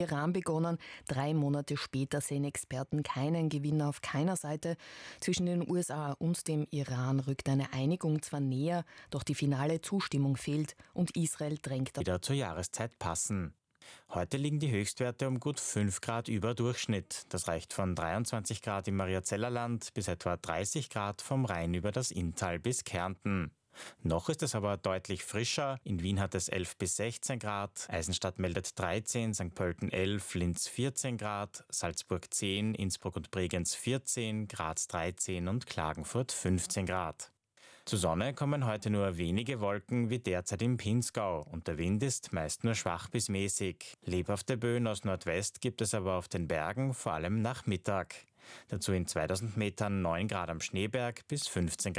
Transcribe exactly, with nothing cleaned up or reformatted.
Iran begonnen. Drei Monate später sehen Experten keinen Gewinner auf keiner Seite. Zwischen den U S A und dem Iran rückt eine Einigung zwar näher, doch die finale Zustimmung fehlt und Israel drängt wieder zur Jahreszeit passen. Heute liegen die Höchstwerte um gut fünf Grad über Durchschnitt. Das reicht von dreiundzwanzig Grad im Mariazellerland bis etwa dreißig Grad vom Rhein über das Inntal bis Kärnten. Noch ist es aber deutlich frischer. In Wien hat es elf bis sechzehn Grad, Eisenstadt meldet dreizehn, Sankt Pölten elf, Linz vierzehn Grad, Salzburg zehn, Innsbruck und Bregenz vierzehn, Graz dreizehn und Klagenfurt fünfzehn Grad. Zur Sonne kommen heute nur wenige Wolken wie derzeit im Pinzgau und der Wind ist meist nur schwach bis mäßig. Lebhafte Böen aus Nordwest gibt es aber auf den Bergen, vor allem nach Mittag. Dazu in zweitausend Metern neun Grad am Schneeberg bis fünfzehn Grad